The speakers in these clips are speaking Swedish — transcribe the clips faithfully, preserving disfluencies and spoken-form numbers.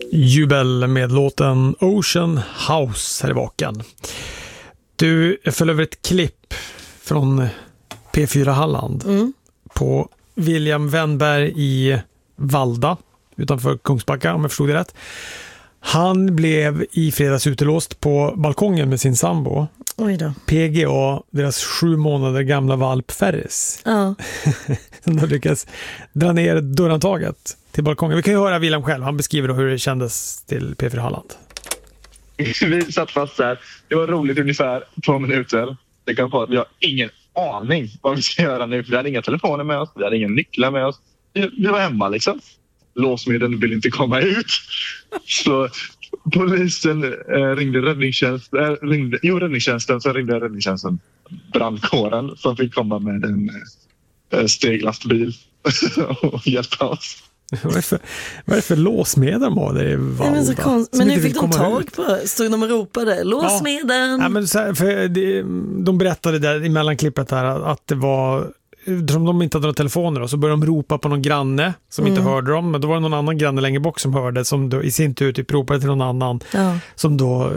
Jubel med låten Ocean House här i vaken. Du, jag föll över ett klipp från P fyra Halland mm. på William Wennberg i Valda utanför Kungsbacka, om jag förstod det rätt. Han blev i fredags utelåst på balkongen med sin sambo. Oj då. P G A, deras sju månader gamla valp Ferris. Ja. Som har lyckats dra ner dörrantaget till balkongen. Vi kan ju höra William själv. Han beskriver då hur det kändes till P fyra Halland. Vi satt fast där. Det var roligt ungefär två minuter. Det kan vara, vi har ingen aning vad vi ska göra nu. Vi hade inga telefoner med oss. Vi hade inga nycklar med oss. Vi, vi var hemma liksom. Låsmedlen vill inte komma ut. Så polisen eh, ringde räddningstjänsten. Eh, ringde, jo, räddningstjänsten. Så ringde räddningstjänsten brandkåren som fick komma med en eh, steglastbil och hjälpa oss. Vad är det för, vad är det för låsmedel de har där i Valda? Men, så konst... men nu fick de tag ut på, stod de och ropade, låsmedel. Ja, ja, men så här, för det, de berättade där i mellanklippet här att det var, som de inte hade några telefoner då, så började de ropa på någon granne som mm. inte hörde dem, men då var det någon annan granne längre bort som hörde, som då i sin tur typ ropade till någon annan ja. som då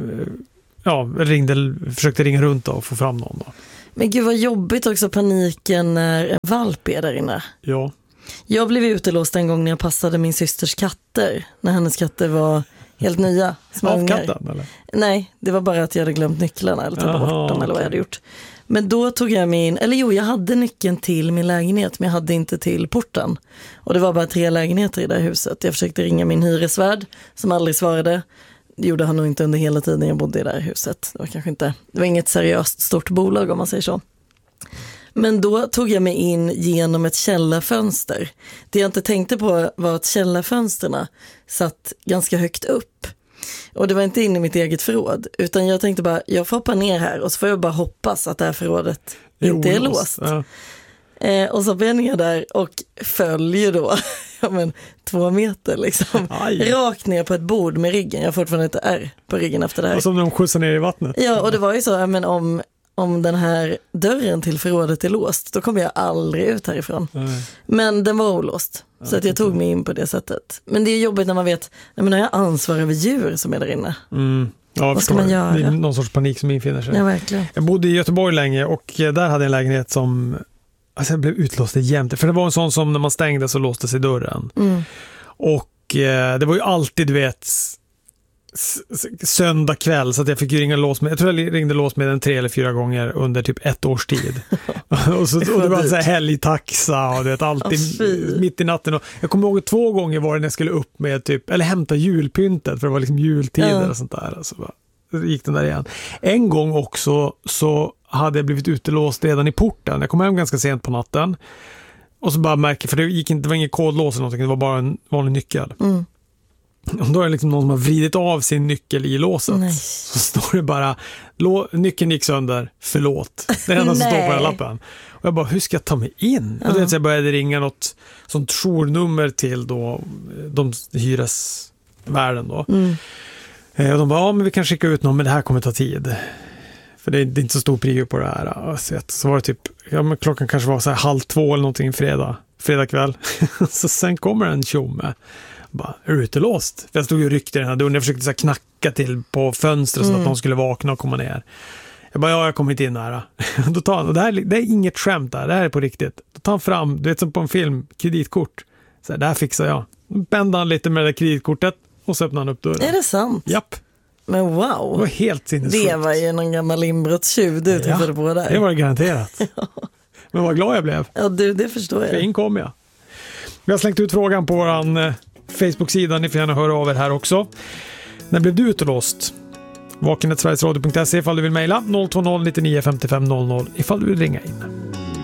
ja, ringde, försökte ringa runt och få fram någon då. Men gud vad jobbigt också, paniken när en valp är där inne. Ja. Jag blev utelåst en gång när jag passade min systers katter. När hennes katter var helt nya. Av katten eller? Nej, det var bara att jag hade glömt nycklarna eller tagit bort dem okay. eller vad jag hade gjort. Men då tog jag min, eller jo, jag hade nyckeln till min lägenhet men jag hade inte till porten. Och det var bara tre lägenheter i det här huset. Jag försökte ringa min hyresvärd som aldrig svarade. Det gjorde han nog inte under hela tiden jag bodde i det här huset. Det var kanske inte, det var inget seriöst stort bolag om man säger så. Men då tog jag mig in genom ett källarfönster. Det jag inte tänkte på var att källarfönsterna satt ganska högt upp. Och det var inte in i mitt eget förråd. Utan jag tänkte bara, jag får hoppa ner här och så får jag bara hoppas att det här förrådet inte är låst. Ja. Eh, och så hoppade jag ner där och följer då ja, men, två meter liksom. Aj. Rakt ner på ett bord med ryggen. Jag har fortfarande inte är på ryggen efter det här. Och som de skjutsar ner i vattnet. Ja, och det var ju så, ja, men om... Om den här dörren till förrådet är låst, då kommer jag aldrig ut härifrån. Nej. Men den var olåst. Ja, så att jag tog mig in på det sättet. Men det är jobbigt när man vet, nej, men har jag ansvar över djur som är där inne. Mm. Ja, vad ska man göra? Det är någon sorts panik som infinner sig. Ja, verkligen. Jag bodde i Göteborg länge och där hade jag en lägenhet som alltså jag blev utlåst jämt. För det var en sån som när man stängde så låste sig dörren. Mm. Och eh, det var ju alltid, du vet... söndag kväll så att jag fick ju ringa lås med, jag tror jag ringde lås med den tre eller fyra gånger under typ ett års tid. och, så, och det var så här helgtaxa och du vet alltid oh, mitt i natten och jag kommer ihåg två gånger var det när jag skulle upp med typ, eller hämta julpyntet för det var liksom jultider ja. och sånt där. Så bara, gick den där igen. En gång också så hade jag blivit utelåst redan i porten. Jag kom hem ganska sent på natten och så bara märker, för det gick inte, det var ingen kodlås eller någonting, det var bara en vanlig nyckel. Mm. Och då är det liksom någon som har vridit av sin nyckel i låset. Nej. Så står det bara, nyckeln gick sönder, förlåt. Det är det enda som står på den lappen. Och jag bara, hur ska jag ta mig in? Ja. Och det så jag började ringa något sånt journummer till då, de hyresvärden då. Mm. Och de bara, ja men vi kan skicka ut någon, men det här kommer ta tid. För det är, det är inte så stor prio på det här. Så var det typ, ja men klockan kanske var så här halv två eller någonting fredag, fredag kväll. Så sen kommer en tjomme. Bara, är du utelåst? För jag stod ju och ryckte i den här dörren. Jag försökte så här knacka till på fönstret mm. så att de skulle vakna och komma ner. Jag bara, ja jag kommer inte in här. Då tar han, och det här det är inget skämt där. Det här är på riktigt. Då tar han fram, du vet som på en film, kreditkort. Så här, det här fixar jag. Då bände han lite med det där kreditkortet och så öppnade han upp dörren. Är det sant? Japp. Men wow. Det var helt sinnessjukt. Det var ju någon gammal inbrottstjuv du träffade ja, på där. Det var det garanterat. ja. Men vad glad jag blev. Ja, du, det förstår jag. För in kom jag. Vi har slängt ut frågan på våran Facebook-sidan. Ni får gärna höra av er här också. När blev du utelåst? vaken snabel-a sverigesradio punkt se ifall du vill mejla noll två noll nittionio femtiofem noll noll ifall du vill ringa in.